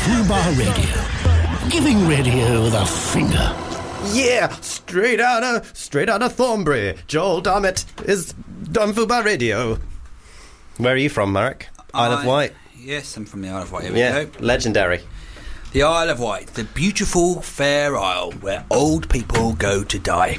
Fubar Radio. Giving radio the finger. Yeah, straight out of Thornbury. Joel Dummett is on Fubar Radio. Where are you from, Marek? Isle of Wight. Yes, I'm from the Isle of Wight. Here we go. Legendary. The Isle of Wight, the beautiful, fair isle where old people go to die.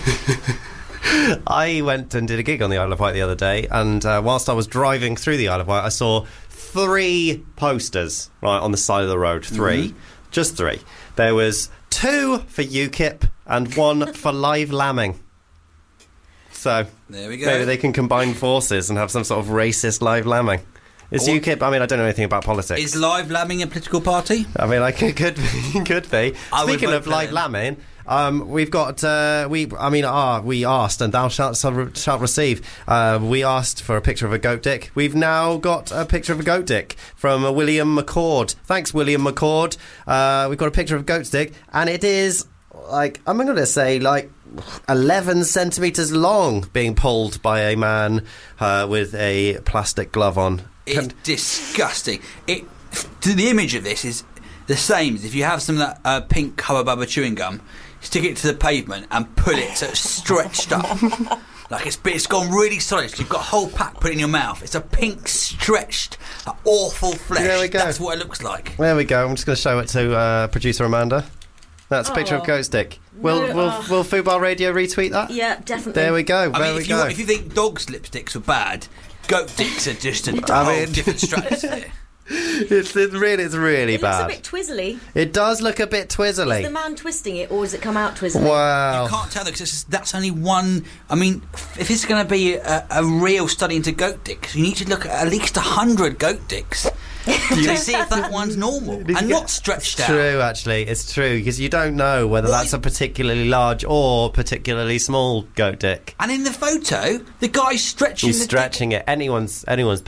I went and did a gig on the Isle of Wight the other day, and whilst I was driving through the Isle of Wight, I saw 3 posters right on the side of the road. 3, just 3. There was 2 for UKIP and 1 for live lambing. So there we go. Maybe they can combine forces and have some sort of racist live lambing. Is UKIP? I mean, I don't know anything about politics. Is live lambing a political party? I mean, like it could be. Speaking of live lambing, we've got we asked and thou shalt receive. We asked for a picture of a goat dick. We've now got a picture of a goat dick from William McCord. Thanks, William McCord. We've got a picture of a goat's dick, and it is like, I'm going to say, like 11 centimetres long, being pulled by a man with a plastic glove on. It's disgusting. The image of this is the same as if you have some of that pink Hubba Bubba chewing gum, stick it to the pavement and pull it so it's stretched up. Like it's gone really solid. So you've got a whole pack put in your mouth. It's a pink, stretched, awful flesh. There we go. That's what it looks like. There we go. I'm just going to show it to producer Amanda. That's a picture of goat dick. Will Fubar Radio retweet that? Yeah, definitely. There we go. If you think dogs' lipsticks were bad, goat dicks are just a whole different stratosphere. It's really bad. It looks a bit twizzly. It does look a bit twizzly. Is the man twisting it, or does it come out twizzly? Wow. You can't tell because that's only one. I mean, if it's going to be a real study into goat dicks, you need to look at least 100 goat dicks to see if that one's normal and not stretched out. True, actually, it's true, because you don't know whether that's a particularly large or particularly small goat dick. And in the photo, the guy's stretching. He's stretching it. Anyone's